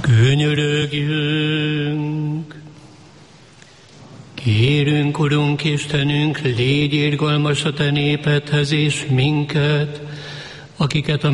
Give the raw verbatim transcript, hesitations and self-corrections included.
Könyörögjünk! Kérünk, Urunk Istenünk, légy irgalmas a te népedhez és minket, akiket a